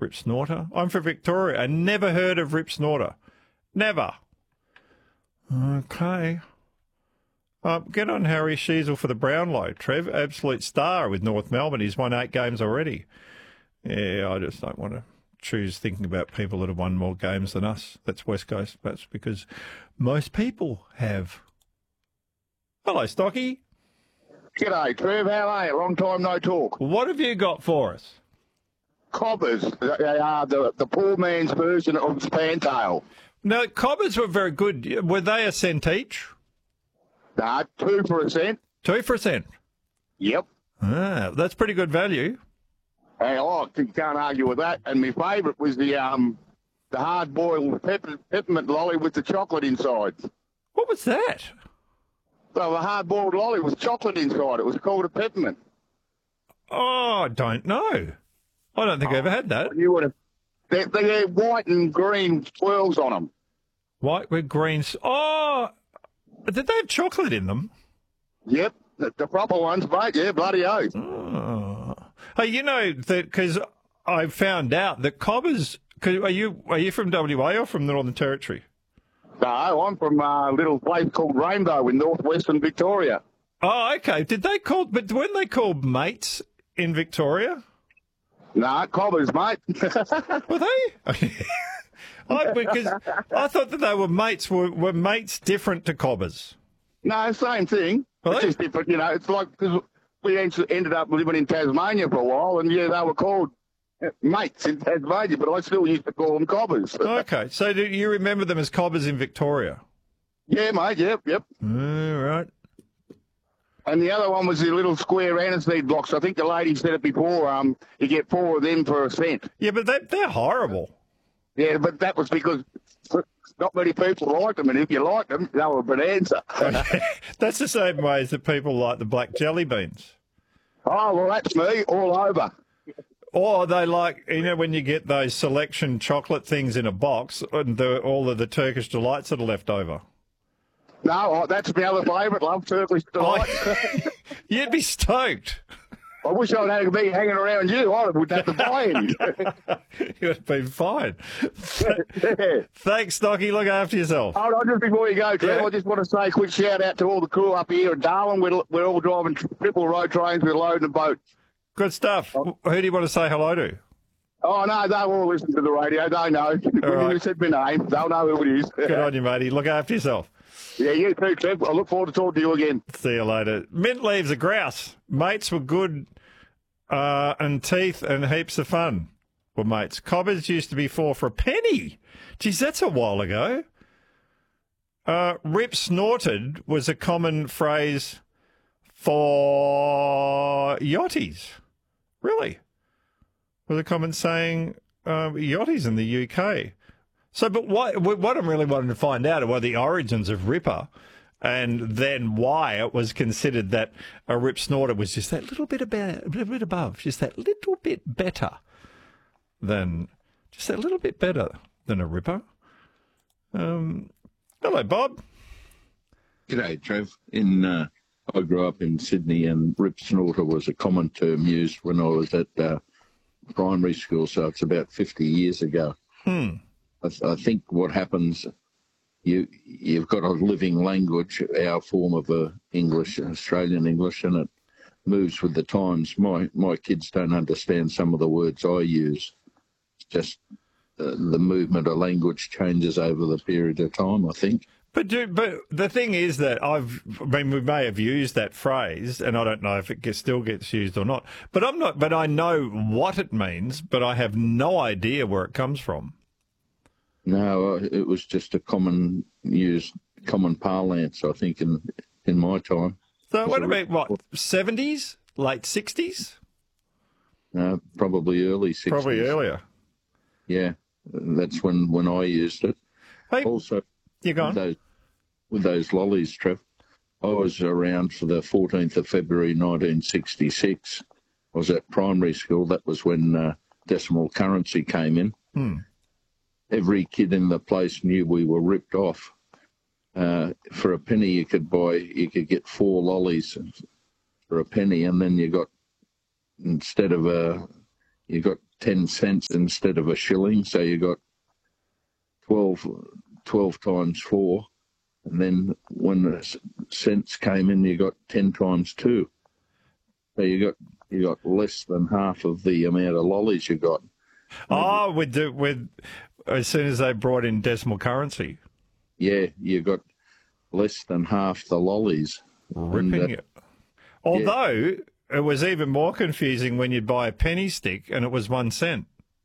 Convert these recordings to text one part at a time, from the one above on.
Rip Snorter. I'm from Victoria. I never heard of Rip Snorter. Never. Okay. Get on Harry Sheasel for the Brownlow, Trev. Absolute star with North Melbourne. He's won 8 games already. Yeah, I just don't want to choose thinking about people that have won more games than us. That's West Coast. That's because most people have. Hello, Stocky. G'day, Trev. How are you? Long time no talk. What have you got for us? Cobbers. They are the poor man's version of Spantail. No, Cobbers were very good. Were they a cent each? Nah, 2 for a cent. 2 for a cent? Yep. Ah, that's pretty good value. Hey, I can't argue with that. And my favourite was the hard-boiled peppermint lolly with the chocolate inside. What was that? Well, the hard-boiled lolly with chocolate inside. It was called a peppermint. Oh, I don't know. I don't think I ever had that. You would have. They had white and green swirls on them. White with greens. Oh, did they have chocolate in them? Yep, the proper ones, mate. Yeah, bloody oath. Oh. Hey, you know that because I found out that Cobbers. Are you from WA or from the Northern Territory? No, I'm from a little place called Rainbow in northwestern Victoria. Oh, okay. But weren't they called mates in Victoria? Nah, Cobbers, mate. Were they? Because I thought that they were mates. Were mates different to Cobbers? No, same thing. Really? It's just different, you know. It's like because we ended up living in Tasmania for a while, and yeah, they were called mates in Tasmania, but I still used to call them Cobbers. Okay, so do you remember them as Cobbers in Victoria? Yeah, mate. Yep. All right. And the other one was the little square aniseed blocks. I think the lady said it before. You get 4 of them for a cent. Yeah, but they're horrible. Yeah, but that was because not many people liked them, and if you liked them, they were a bonanza. That's the same way as that people like the black jelly beans. Oh, well, that's me all over. Or they like, when you get those selection chocolate things in a box and all of the Turkish delights that are left over. No, that's my other favourite, love, Turkish delight. You'd be stoked. I wish I'd had to be hanging around you. I would have to buy any. You would have been fine. Thanks, Stocky. Look after yourself. Hold on, just before you go, Trev, Yeah. I just want to say a quick shout-out to all the crew up here in Darwin. We're all driving triple road trains. We're loading a boat. Good stuff. Who do you want to say hello to? Oh, no, they all listen to the radio. They know. When you said my name, they'll know who it is. Good on you, matey. Look after yourself. Yeah, you too, Trev. I look forward to talking to you again. See you later. Mint leaves a grouse. Mates were good and teeth and heaps of fun were mates. Cobbers used to be 4 for a penny. Geez, that's a while ago. Rip snorted was a common phrase for yachties. Really? Was a common saying yachties in the UK. So, but what I'm really wanting to find out are the origins of Ripper, and then why it was considered that a Rip Snorter was just that little bit above, just that little bit better than a Ripper. Hello, Bob. G'day, Trev. I grew up in Sydney, and Rip Snorter was a common term used when I was at primary school, so it's about 50 years ago. I think what happens, you've got a living language, our form of English, Australian English, and it moves with the times. My kids don't understand some of the words I use. It's just the movement of language changes over the period of time, I think. But the thing is that we may have used that phrase, and I don't know if it still gets used or not. But I know what it means, but I have no idea where it comes from. No, it was just a common parlance, I think, in my time. So what about 70s, late 60s? Probably early 60s. Probably earlier. Yeah, that's when I used it. Hey, also, you go on. With those lollies, Trev, I was around for the 14th of February 1966. I was at primary school. That was when decimal currency came in. Every kid in the place knew we were ripped off. For a penny, you could get 4 lollies for a penny, and then you got 10 cents instead of a shilling. So you got 12 times 4. And then when the cents came in, you got 10 times 2. So you got less than half of the amount of lollies you got. Oh, with as soon as they brought in decimal currency. Yeah, you got less than half the lollies. Ripping it. Although it was even more confusing when you'd buy a penny stick and it was 1 cent.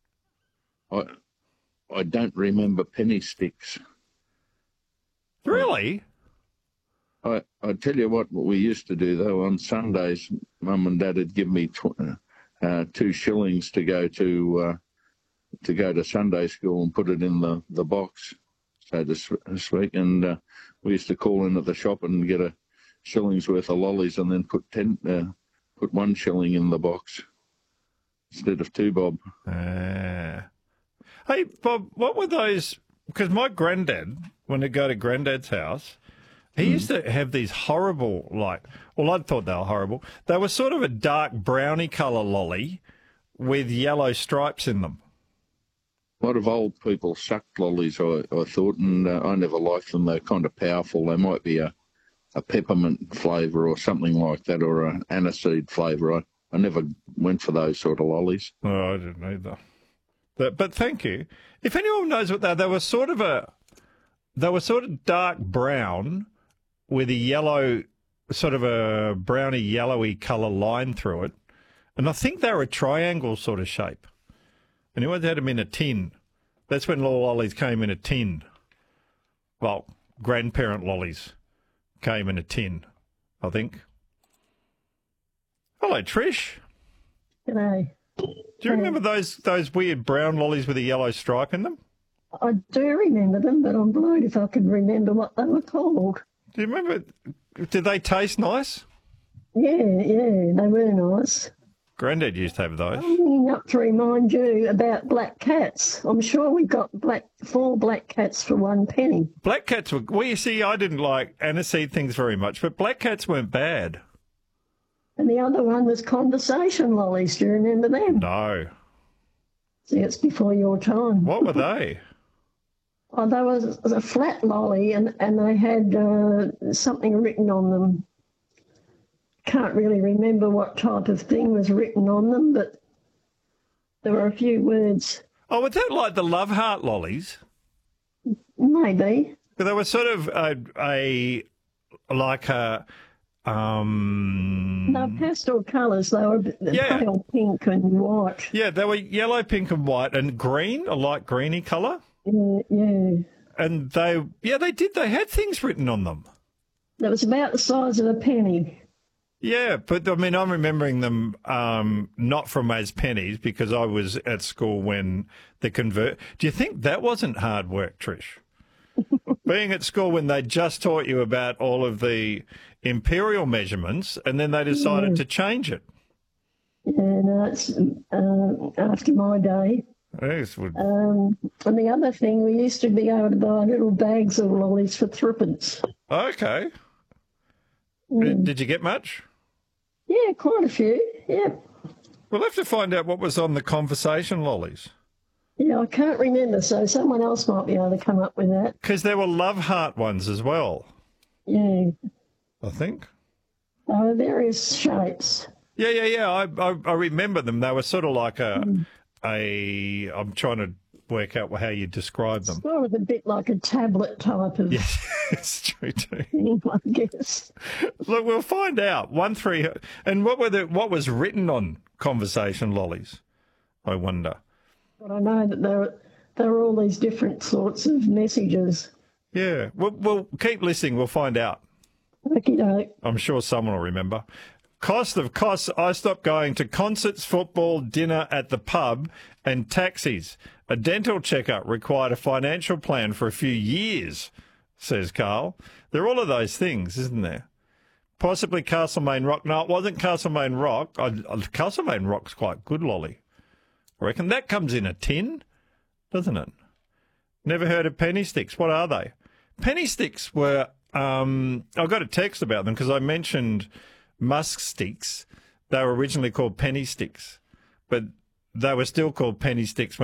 I don't remember penny sticks. Really? I tell you what we used to do, though. On Sundays, Mum and Dad would give me 2 shillings to go to Sunday school and put it in the box, so to speak. And we used to call in at the shop and get a shilling's worth of lollies, and then put 1 shilling in the box instead of 2 bob. Hey, Bob, what were those? Because my granddad, when I go to Granddad's house, he used to have these horrible, I thought they were horrible. They were sort of a dark browny colour lolly with yellow stripes in them. A lot of old people sucked lollies, I thought, and I never liked them. They're kind of powerful. They might be a peppermint flavour or something like that, or an aniseed flavour. I never went for those sort of lollies. Oh, I didn't either. But thank you. If anyone knows what they were sort of dark brown with a yellow, sort of a browny yellowy colour line through it. And I think they were a triangle sort of shape. And he always had them in a tin. That's when lollies came in a tin. Well, grandparent lollies came in a tin, I think. Hello, Trish. G'day. Do you remember those weird brown lollies with a yellow stripe in them? I do remember them, but I'm blowed if I can remember what they were called. Do you remember? Did they taste nice? Yeah, they were nice. Granddad used to have those. I'm ringing up to remind you about black cats. I'm sure we got 4 black cats for 1 penny. Black cats were... Well, you see, I didn't like aniseed things very much, but black cats weren't bad. And the other one was conversation lollies. Do you remember them? No. See, it's before your time. What were they? Oh, there was a flat lolly and they had something written on them. Can't really remember what type of thing was written on them, but there were a few words. Oh, was that like the Love Heart lollies? Maybe. They were sort of No, pastel colours. They were pale pink and white. Yeah, they were yellow, pink and white and green, a light greeny colour. Yeah. And they did. They had things written on them. That was about the size of a penny. Yeah, but I mean, I'm remembering them not from as pennies because I was at school when the convert. Do you think that wasn't hard work, Trish? Being at school when they just taught you about all of the imperial measurements and then they decided to change it. Yeah, no, it's after my day. Yes, And the other thing, we used to be able to buy little bags of lollies for 3p. Okay. Did you get much? Yeah, quite a few, yeah. We'll have to find out what was on the conversation lollies. Yeah, I can't remember, so someone else might be able to come up with that. Because there were Love Heart ones as well. Yeah. I think. They were various shapes. Yeah. I remember them. They were sort of like I'm trying to work out how you describe them. Sort of a bit like a tablet type of Yes, it's true too. thing, I guess. Look, we'll find out. 1-3. And what was written on conversation lollies? I wonder. But I know that there were all these different sorts of messages. Yeah. We'll keep listening. We'll find out. Okey-doke. I'm sure someone will remember. Cost of costs, I stopped going to concerts, football, dinner at the pub and taxis. A dental checkup required a financial plan for a few years, says Carl. There are all of those things, isn't there? Possibly Castlemaine Rock. No, it wasn't Castlemaine Rock. Castlemaine Rock's quite good, lolly. I reckon that comes in a tin, doesn't it? Never heard of penny sticks. What are they? Penny sticks were... I got a text about them because I mentioned musk sticks. They were originally called penny sticks, but they were still called penny sticks